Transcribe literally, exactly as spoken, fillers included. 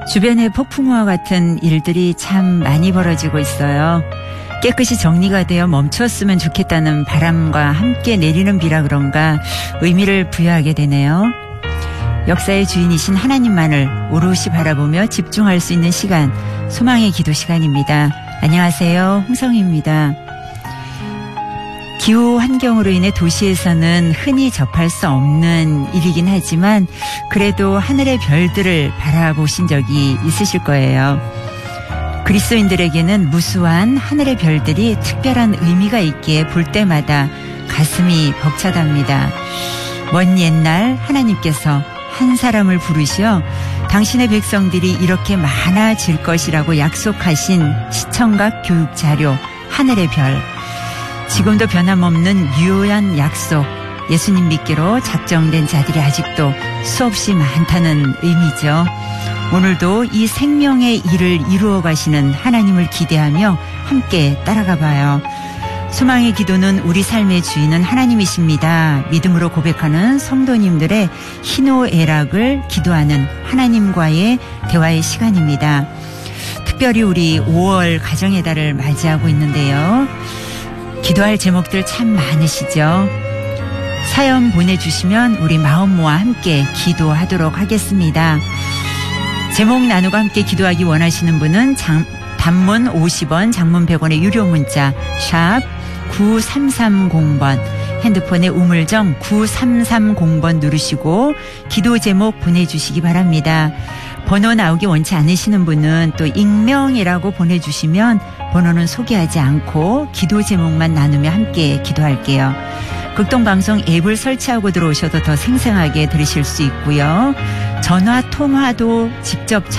주변에 폭풍우와 같은 일들이 참 많이 벌어지고 있어요. 깨끗이 정리가 되어 멈췄으면 좋겠다는 바람과 함께 내리는 비라 그런가 의미를 부여하게 되네요. 역사의 주인이신 하나님만을 오롯이 바라보며 집중할 수 있는 시간, 소망의 기도 시간입니다. 안녕하세요, 홍성희입니다. 기후 환경으로 인해 도시에서는 흔히 접할 수 없는 일이긴 하지만 그래도 하늘의 별들을 바라보신 적이 있으실 거예요. 그리스도인들에게는 무수한 하늘의 별들이 특별한 의미가 있기에 볼 때마다 가슴이 벅차답니다. 먼 옛날 하나님께서 한 사람을 부르시어 당신의 백성들이 이렇게 많아질 것이라고 약속하신 시청각 교육 자료 하늘의 별. 지금도 변함없는 유효한 약속, 예수님 믿기로 작정된 자들이 아직도 수없이 많다는 의미죠. 오늘도 이 생명의 일을 이루어 가시는 하나님을 기대하며 함께 따라가 봐요. 소망의 기도는 우리 삶의 주인은 하나님이십니다. 믿음으로 고백하는 성도님들의 희노애락을 기도하는 하나님과의 대화의 시간입니다. 특별히 우리 오월 가정의 달을 맞이하고 있는데요. 기도할 제목들 참 많으시죠? 사연 보내주시면 우리 마음 모아 함께 기도하도록 하겠습니다. 제목 나누고 함께 기도하기 원하시는 분은 장, 단문 오십 원, 장문 백 원의 유료 문자 샵 구삼삼공 번, 핸드폰의 우물정 구삼삼공 번 누르시고 기도 제목 보내주시기 바랍니다. 번호 나오기 원치 않으시는 분은 또 익명이라고 보내주시면 번호는 소개하지 않고 기도 제목만 나누며 함께 기도할게요. 극동방송 앱을 설치하고 들어오셔도 더 생생하게 들으실 수 있고요. 전화 통화도 직접